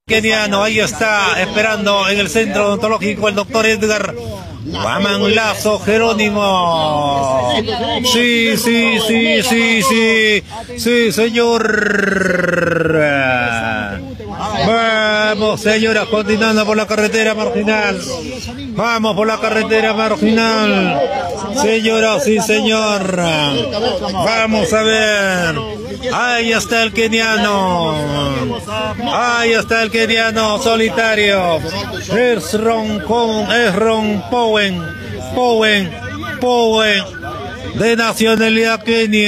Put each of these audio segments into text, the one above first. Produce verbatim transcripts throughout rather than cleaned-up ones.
Keniano, ahí está, esperando en el centro odontológico el doctor Edgar Mamanlazo Jerónimo. Sí, sí, sí, sí, sí, sí, señor. Vamos, señoras, continuando por la carretera marginal. Vamos por la carretera marginal. Señora, sí, señor. Vamos a ver. Ahí está el keniano. Ahí está el keniano solitario. Es Ron Con, es Ron Powen. Powen. Powen. De nacionalidad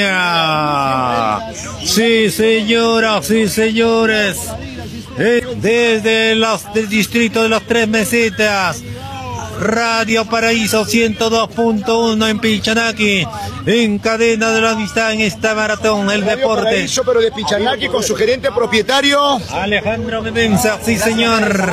Kenia. Sí, señoras, sí, señores. Desde los, del distrito de las Tres Mesetas. Radio Paraíso ciento dos punto uno en Pichanaki, en cadena de la amistad en esta maratón, el Radio deporte. Paraíso, pero de Pichanaki, con su gerente propietario Alejandro Memenza, sí señor.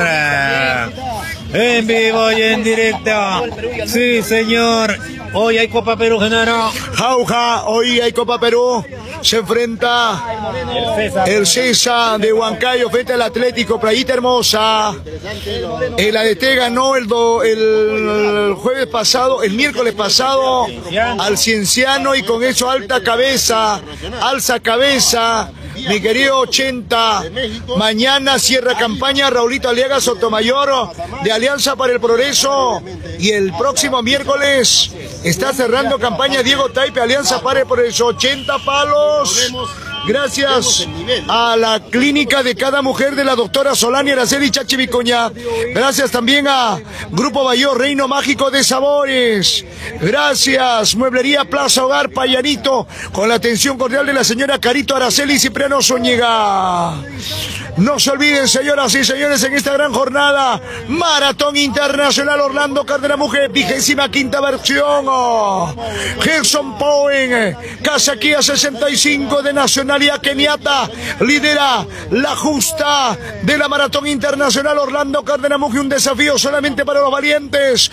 En vivo y en directo. Sí señor. Hoy hay Copa Perú, Genaro. Jauja, hoy hay Copa Perú. Se enfrenta el César de Huancayo frente al Atlético Playita Hermosa. El A D T ganó el, do, el jueves pasado, el miércoles pasado, al Cienciano, y con eso alta cabeza, alza cabeza. Mi querido ochenta, mañana cierra campaña Raulito Aliaga Sotomayor de Alianza para el Progreso, y el próximo miércoles está cerrando campaña Diego Taipe, Alianza para el Progreso. ochenta palos. Gracias a la clínica de cada mujer de la doctora Solani Araceli Chachi Vicoña. Gracias también a Grupo Bayo, Reino Mágico de Sabores. Gracias, Mueblería Plaza Hogar Payanito, con la atención cordial de la señora Carito Araceli Cipriano Zúñiga. No se olviden, señoras y señores, en esta gran jornada, Maratón Internacional Orlando Cárdenas Mujer, vigésima quinta versión. Gerson Powen, Casaquía sesenta y cinco de nacionalidad keniata, lidera la justa de la Maratón Internacional Orlando Cárdenas Mujer, un desafío solamente para los valientes.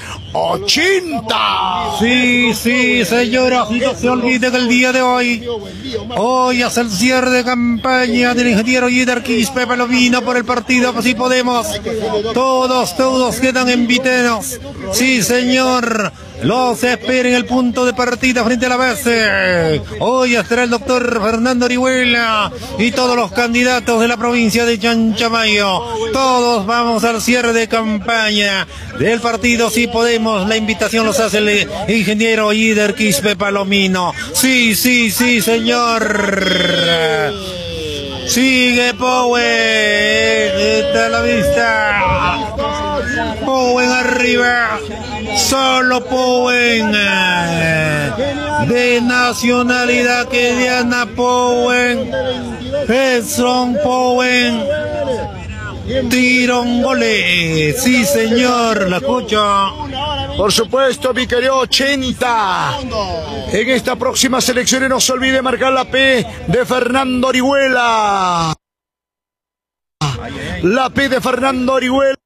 ochenta. Sí, sí, señora, y no se olvide que el día de hoy, hoy es el cierre de campaña del ingeniero Yider Quispe Palomino por el partido Así Podemos. Todos, todos quedan invitados. Sí, señor. Los espera en el punto de partida frente a la base. Hoy estará el doctor Fernando Orihuela y todos los candidatos de la provincia de Chanchamayo. Todos vamos al cierre de campaña del partido Sí Podemos. La invitación los hace el ingeniero Yider Quispe Palomino. Sí, sí, sí, señor. Sigue Powen, está a la vista. Powen arriba, solo Powen, de nacionalidad keniana Powen, Gerson Powen, Tirongole, sí señor, la escucho. Por supuesto, mi querido ochenta. En esta próxima selección no se olvide marcar la P de Fernando Orihuela. La P de Fernando Orihuela.